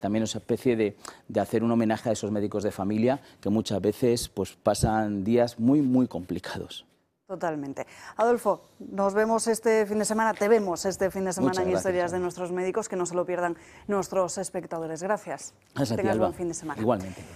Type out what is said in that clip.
también esa especie de hacer un homenaje a esos médicos de familia que muchas veces pues, pasan días muy, muy complicados. Totalmente. Adolfo, nos vemos este fin de semana, te vemos este fin de semana en Historias de nuestros médicos, que no se lo pierdan nuestros espectadores. Gracias. Gracias a ti, Tengas Alba. buen fin de semana. Igualmente.